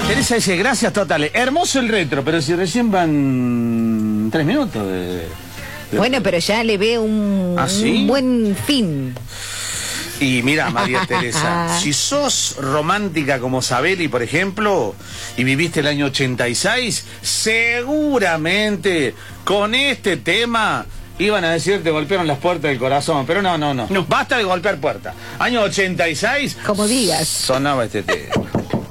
Teresa dice, gracias totales. Hermoso el retro, pero si recién van 3 minutos de... Bueno, pero ya le ve un buen fin. Y mira, María Teresa, si sos romántica como Sabeli, por ejemplo, y viviste el año 86, seguramente con este tema iban a decir te golpearon las puertas del corazón, pero no. Basta de golpear puertas. Año 86. Como digas. Sonaba este tema.